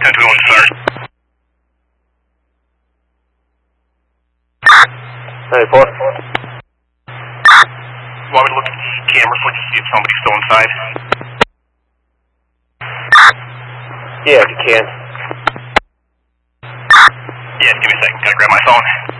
10 to 1 start. Hey, 4. Want me to look at the camera footage to see if somebody's still inside? Yeah, if you can. Yeah, give me a second. Gotta grab my phone.